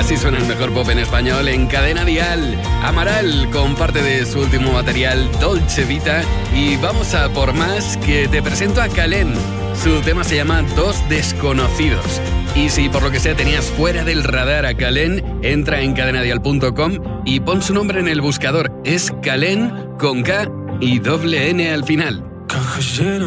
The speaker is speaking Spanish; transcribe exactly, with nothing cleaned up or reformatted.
Así suena el mejor pop en español en Cadena Dial. Amaral con parte de su último material, Dolce Vita. Y vamos a por más, que te presento a Kalén. Su tema se llama Dos Desconocidos. Y si por lo que sea tenías fuera del radar a Kalén, entra en cadenadial punto com y pon su nombre en el buscador. Es Kalén con K y doble N al final.